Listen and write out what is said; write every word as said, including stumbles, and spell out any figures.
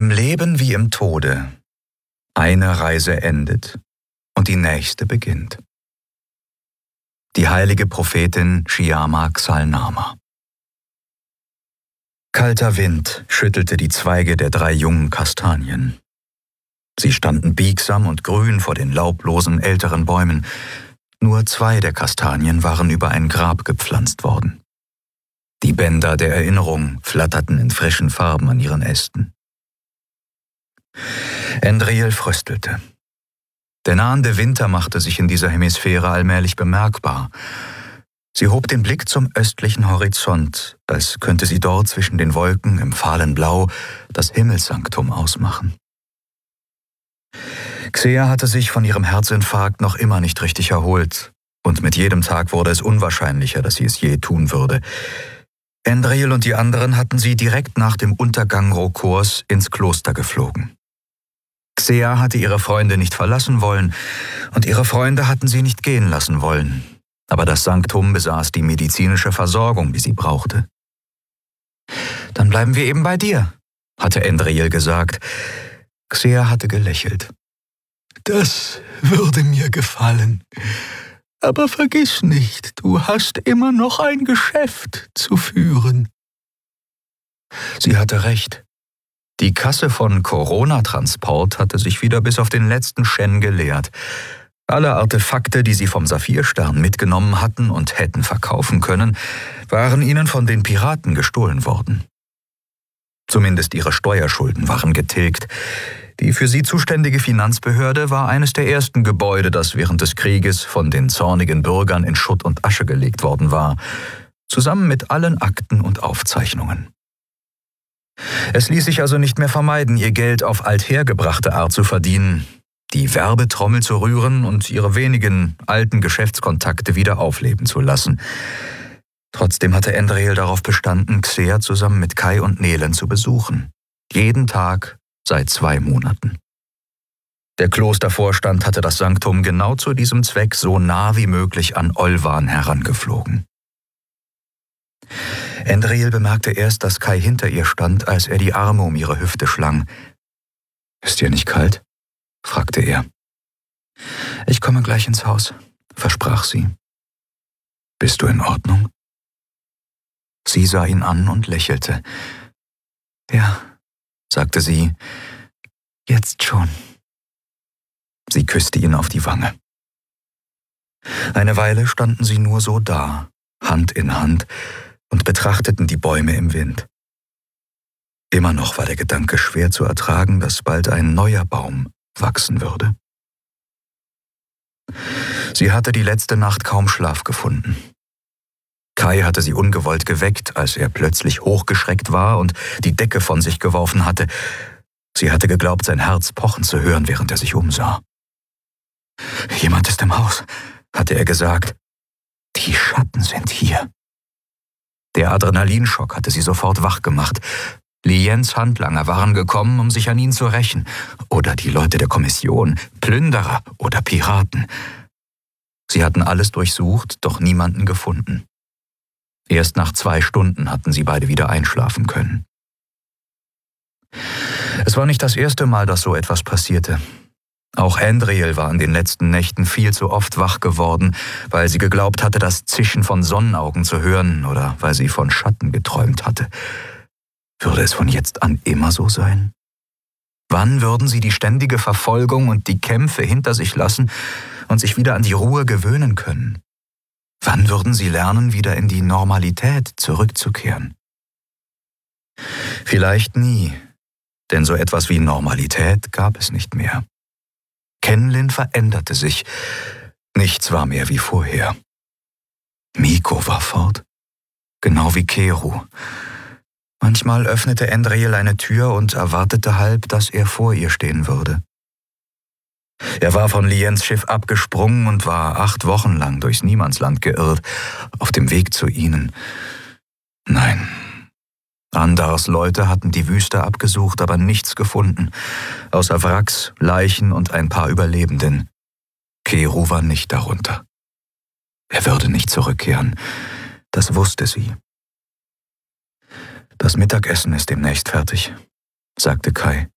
Im Leben wie im Tode. Eine Reise endet und die nächste beginnt. Die heilige Prophetin Shyama Xalnama. Kalter Wind schüttelte die Zweige der drei jungen Kastanien. Sie standen biegsam und grün vor den laublosen älteren Bäumen. Nur zwei der Kastanien waren über ein Grab gepflanzt worden. Die Bänder der Erinnerung flatterten in frischen Farben an ihren Ästen. Endriel fröstelte. Der nahende Winter machte sich in dieser Hemisphäre allmählich bemerkbar. Sie hob den Blick zum östlichen Horizont, als könnte sie dort zwischen den Wolken im fahlen Blau das Himmelssanktum ausmachen. Xea hatte sich von ihrem Herzinfarkt noch immer nicht richtig erholt, und mit jedem Tag wurde es unwahrscheinlicher, dass sie es je tun würde. Endriel und die anderen hatten sie direkt nach dem Untergang Rokors ins Kloster geflogen. Xea hatte ihre Freunde nicht verlassen wollen, und ihre Freunde hatten sie nicht gehen lassen wollen. Aber das Sanktum besaß die medizinische Versorgung, die sie brauchte. »Dann bleiben wir eben bei dir«, hatte Endriel gesagt. Xea hatte gelächelt. »Das würde mir gefallen. Aber vergiss nicht, du hast immer noch ein Geschäft zu führen.« Sie hatte recht. Die Kasse von Corona-Transport hatte sich wieder bis auf den letzten Shen geleert. Alle Artefakte, die sie vom Saphirstern mitgenommen hatten und hätten verkaufen können, waren ihnen von den Piraten gestohlen worden. Zumindest ihre Steuerschulden waren getilgt. Die für sie zuständige Finanzbehörde war eines der ersten Gebäude, das während des Krieges von den zornigen Bürgern in Schutt und Asche gelegt worden war, zusammen mit allen Akten und Aufzeichnungen. Es ließ sich also nicht mehr vermeiden, ihr Geld auf althergebrachte Art zu verdienen, die Werbetrommel zu rühren und ihre wenigen alten Geschäftskontakte wieder aufleben zu lassen. Trotzdem hatte Endriel darauf bestanden, Xea zusammen mit Kai und Nelen zu besuchen. Jeden Tag seit zwei Monaten. Der Klostervorstand hatte das Sanktum genau zu diesem Zweck so nah wie möglich an Olvan herangeflogen. Endriel bemerkte erst, dass Kai hinter ihr stand, als er die Arme um ihre Hüfte schlang. »Ist dir nicht kalt?« fragte er. »Ich komme gleich ins Haus«, versprach sie. »Bist du in Ordnung?« Sie sah ihn an und lächelte. »Ja«, sagte sie, »jetzt schon.« Sie küsste ihn auf die Wange. Eine Weile standen sie nur so da, Hand in Hand, und betrachteten die Bäume im Wind. Immer noch war der Gedanke schwer zu ertragen, dass bald ein neuer Baum wachsen würde. Sie hatte die letzte Nacht kaum Schlaf gefunden. Kai hatte sie ungewollt geweckt, als er plötzlich hochgeschreckt war und die Decke von sich geworfen hatte. Sie hatte geglaubt, sein Herz pochen zu hören, während er sich umsah. »Jemand ist im Haus«, hatte er gesagt. »Die Schatten sind hier.« Der Adrenalinschock hatte sie sofort wach gemacht. Liens Handlanger waren gekommen, um sich an ihn zu rächen. Oder die Leute der Kommission, Plünderer oder Piraten. Sie hatten alles durchsucht, doch niemanden gefunden. Erst nach zwei Stunden hatten sie beide wieder einschlafen können. Es war nicht das erste Mal, dass so etwas passierte. Auch Endriel war in den letzten Nächten viel zu oft wach geworden, weil sie geglaubt hatte, das Zischen von Sonnenaugen zu hören oder weil sie von Schatten geträumt hatte. Würde es von jetzt an immer so sein? Wann würden sie die ständige Verfolgung und die Kämpfe hinter sich lassen und sich wieder an die Ruhe gewöhnen können? Wann würden sie lernen, wieder in die Normalität zurückzukehren? Vielleicht nie, denn so etwas wie Normalität gab es nicht mehr. Kenlin veränderte sich. Nichts war mehr wie vorher. Miko war fort, genau wie Keru. Manchmal öffnete Endriel eine Tür und erwartete halb, dass er vor ihr stehen würde. Er war von Liens Schiff abgesprungen und war acht Wochen lang durchs Niemandsland geirrt, auf dem Weg zu ihnen. Nein, Andars Leute hatten die Wüste abgesucht, aber nichts gefunden, außer Wracks, Leichen und ein paar Überlebenden. Keru war nicht darunter. Er würde nicht zurückkehren, das wusste sie. »Das Mittagessen ist demnächst fertig«, sagte Kai.